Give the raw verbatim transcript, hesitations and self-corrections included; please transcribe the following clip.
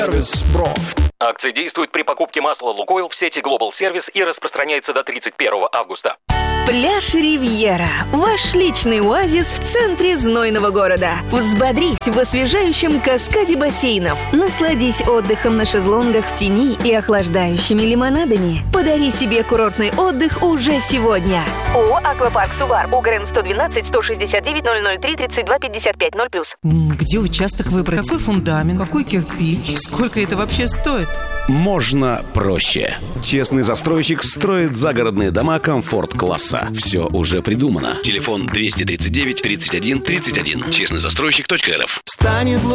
Сервис, бро. Акция действует при покупке масла «Лукойл» в сети Global Service и распространяется до тридцать первого августа. Пляж «Ривьера» – ваш личный оазис в центре знойного города. Взбодрись в освежающем каскаде бассейнов. Насладись отдыхом на шезлонгах в тени и охлаждающими лимонадами. Подари себе курортный отдых уже сегодня. ООО «Аквапарк Сувар». УГРН сто двенадцать сто шестьдесят девять ноль ноль три тридцать два пятьдесят пять ноль плюс. Где участок выбрать? Какой фундамент? Какой кирпич? Сколько это вообще стоит? Можно проще. Честный застройщик строит загородные дома комфорт-класса. Все уже придумано. Телефон двести тридцать девять тридцать один тридцать один. честный застройщик точка эр эф. Станет